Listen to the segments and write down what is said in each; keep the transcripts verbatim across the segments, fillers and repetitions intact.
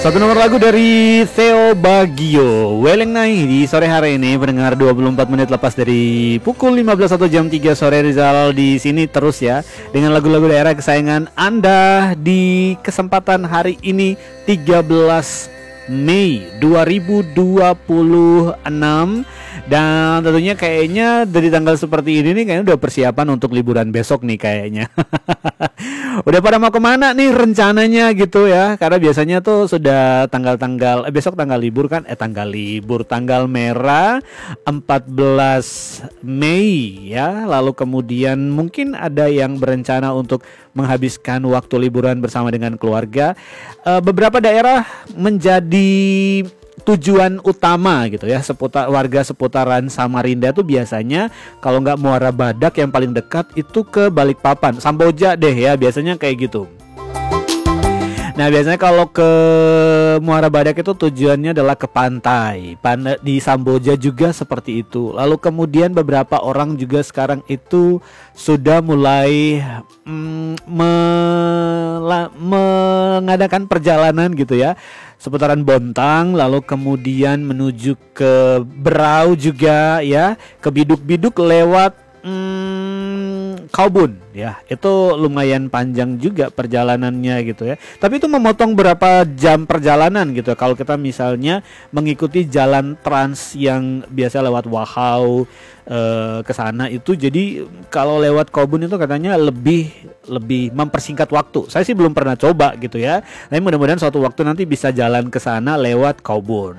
Satu nomor lagu dari Theo Bagio, Weleng Nai di sore hari ini pendengar dua puluh empat menit lepas dari pukul lima belas atau jam tiga sore. Rizal di sini terus ya dengan lagu-lagu daerah kesayangan Anda di kesempatan hari ini tiga belas Mei dua ribu dua puluh enam. Dan tentunya kayaknya dari tanggal seperti ini nih kayaknya udah persiapan untuk liburan besok nih kayaknya. Udah pada mau kemana nih rencananya gitu ya? Karena biasanya tuh sudah tanggal-tanggal eh, besok tanggal libur kan? Eh tanggal libur, tanggal merah empat belas Mei ya. Lalu kemudian mungkin ada yang berencana untuk menghabiskan waktu liburan bersama dengan keluarga. E, beberapa daerah menjadi tujuan utama gitu ya, seputar warga seputaran Samarinda tuh biasanya kalau nggak Muara Badak yang paling dekat itu ke Balikpapan, Samboja deh ya biasanya kayak gitu. Nah biasanya kalau ke Muara Badak itu tujuannya adalah ke pantai. Pan- di Samboja juga seperti itu. Lalu kemudian beberapa orang juga sekarang itu sudah mulai mm, mela- mengadakan perjalanan gitu ya, seputaran Bontang, lalu kemudian menuju ke Berau juga ya, ke Biduk-Biduk lewat hmm, Kaubun ya. Itu lumayan panjang juga perjalanannya gitu ya. Tapi itu memotong berapa jam perjalanan gitu ya. Kalau kita misalnya mengikuti jalan trans yang biasa lewat Wahau eh, ke sana itu, jadi kalau lewat Kaubun itu katanya lebih lebih mempersingkat waktu. Saya sih belum pernah coba gitu ya. Tapi mudah-mudahan suatu waktu nanti bisa jalan ke sana lewat Kaubun.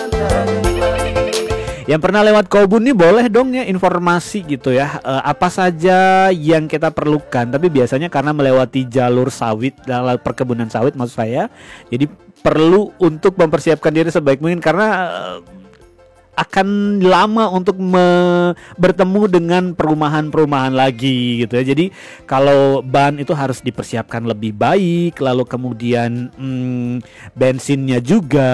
Yang pernah lewat Kaubun nih boleh dong ya informasi gitu ya, e, apa saja yang kita perlukan. Tapi biasanya karena melewati jalur sawit, dalam perkebunan sawit maksud saya, jadi perlu untuk mempersiapkan diri sebaik mungkin karena e, akan lama untuk me- bertemu dengan perumahan-perumahan lagi gitu ya. Jadi kalau ban itu harus dipersiapkan lebih baik, lalu kemudian hmm, bensinnya juga,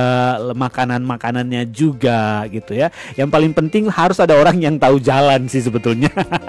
makanan-makanannya juga gitu ya. Yang paling penting harus ada orang yang tahu jalan sih sebetulnya.